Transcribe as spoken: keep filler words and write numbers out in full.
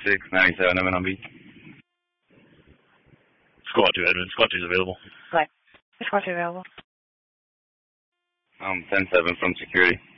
six, ninety-seven, I'm on beat. Squad two, Edmund. Squad two is available. Right. Squad two available. Um, ten seven from security.